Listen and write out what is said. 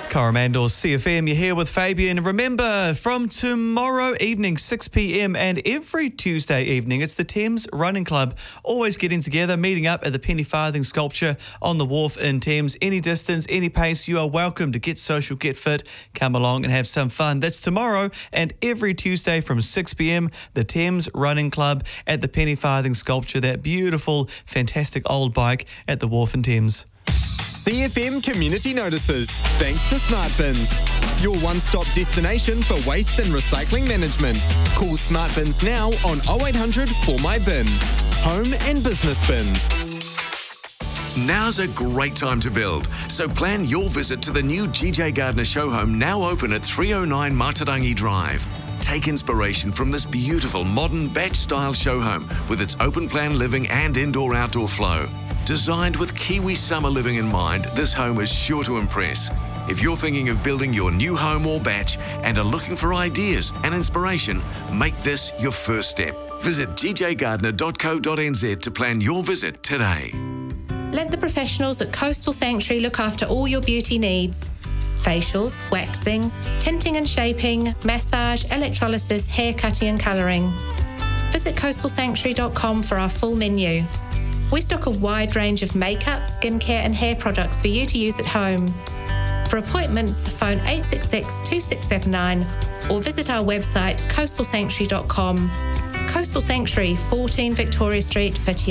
Coromandel CFM, you're here with Fabian. Remember, from tomorrow evening, 6 p.m, and every Tuesday evening, it's the Thames Running Club, always getting together, meeting up at the Penny Farthing sculpture on the wharf in Thames. Any distance, any pace, you are welcome to get social, get fit, come along and have some fun. That's tomorrow and every Tuesday from 6 p.m, the Thames Running Club at the Penny Farthing sculpture, that beautiful, fantastic old bike at the wharf in Thames. CFM Community Notices, thanks to Smart Bins, your one-stop destination for waste and recycling management. Call Smart Bins now on 0800 4 My Bin. Home and business bins. Now's a great time to build, so plan your visit to the new GJ Gardner show home, now open at 309 Matarangi Drive. Take inspiration from this beautiful modern batch-style show home with its open-plan living and indoor-outdoor flow. Designed with Kiwi summer living in mind, this home is sure to impress. If you're thinking of building your new home or batch and are looking for ideas and inspiration, make this your first step. Visit gjgardner.co.nz to plan your visit today. Let the professionals at Coastal Sanctuary look after all your beauty needs. Facials, waxing, tinting and shaping, massage, electrolysis, hair cutting and colouring. Visit coastalsanctuary.com for our full menu. We stock a wide range of makeup, skincare and hair products for you to use at home. For appointments, phone 866 2679 or visit our website coastalsanctuary.com. Coastal Sanctuary, 14 Victoria Street, Whitianga.